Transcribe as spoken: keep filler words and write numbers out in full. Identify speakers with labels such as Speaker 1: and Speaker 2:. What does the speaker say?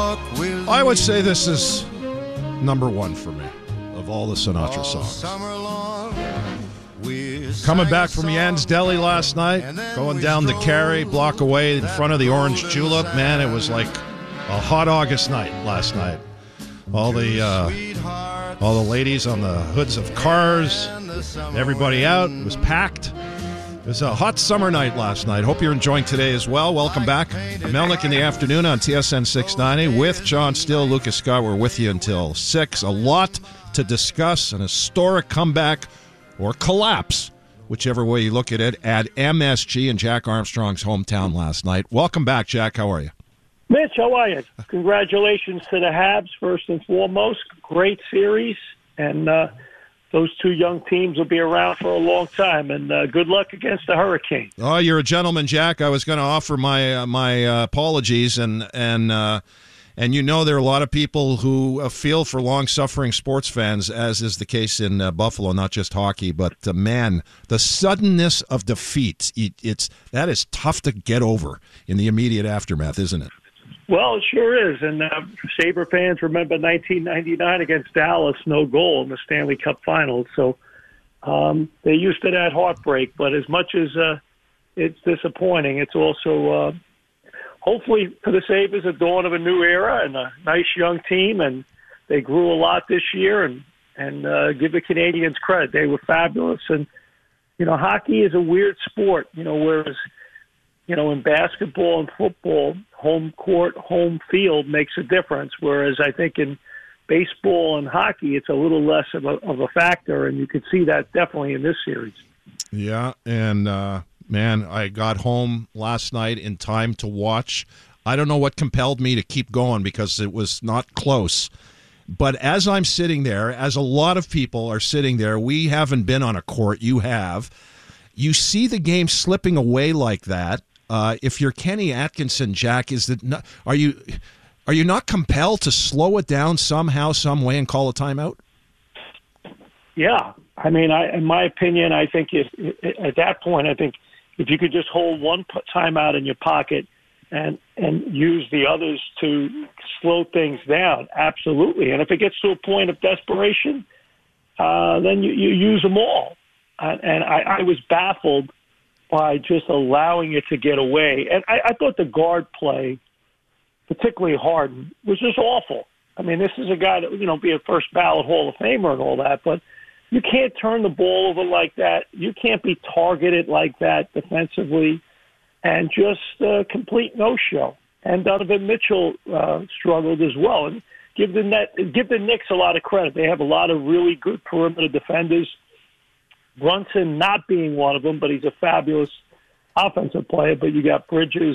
Speaker 1: I would say this is number one for me of all the Sinatra songs. Coming back from Yan's Deli last night, going down the Cary, block away in front of the Orange Julep, man, it was like a hot August night last night. All the uh, all the ladies on the hoods of cars, everybody out. It was packed. It was a hot summer night last night. Hope you're enjoying today as well. Welcome back. Melnick in the afternoon on T S N six ninety with John Still, Lucas Scott. We're with you until six. A lot to discuss. An historic comeback or collapse, whichever way you look at it, at M S G in Jack Armstrong's hometown last night. Welcome back, Jack. How are you?
Speaker 2: Mitch, how are you? Congratulations to the Habs, first and foremost. Great series, and uh, those two young teams will be around for a long time, and uh, good luck against the Hurricane.
Speaker 1: Oh, you're a gentleman, Jack. I was going to offer my uh, my uh, apologies, and and uh, and you know there are a lot of people who uh, feel for long-suffering sports fans, as is the case in uh, Buffalo, not just hockey, but uh, man, the suddenness of defeat, it, it's that is tough to get over in the immediate aftermath, isn't it?
Speaker 2: Well, it sure is, and uh, Sabre fans remember nineteen ninety-nine against Dallas, no goal in the Stanley Cup Finals. So um, they're used to that heartbreak. But as much as uh, it's disappointing, it's also uh, hopefully for the Sabres a dawn of a new era and a nice young team. And they grew a lot this year, and and uh, give the Canadians credit; they were fabulous. And you know, hockey is a weird sport. You know, whereas you know, in basketball and football, home court, home field makes a difference, whereas I think in baseball and hockey, it's a little less of a, of a factor, and you could see that definitely in this series.
Speaker 1: Yeah, and, uh, man, I got home last night in time to watch. I don't know what compelled me to keep going because it was not close. But as I'm sitting there, as a lot of people are sitting there, we haven't been on a court, you have. You see the game slipping away like that. Uh, if you're Kenny Atkinson, Jack, is that not, are you are you not compelled to slow it down somehow, some way, and call a timeout?
Speaker 2: Yeah, I mean, I, in my opinion, I think if, at that point, I think if you could just hold one timeout in your pocket and and use the others to slow things down, absolutely. And if it gets to a point of desperation, uh, then you, you use them all. Uh, and I, I was baffled by just allowing it to get away. And I, I thought the guard play, particularly Harden, was just awful. I mean, this is a guy that, you know, be a first ballot Hall of Famer and all that, but you can't turn the ball over like that. You can't be targeted like that defensively and just uh, complete no-show. And Donovan Mitchell uh, struggled as well. And give the net, give the Knicks a lot of credit. They have a lot of really good perimeter defenders. Brunson not being one of them, but he's a fabulous offensive player. But you got Bridges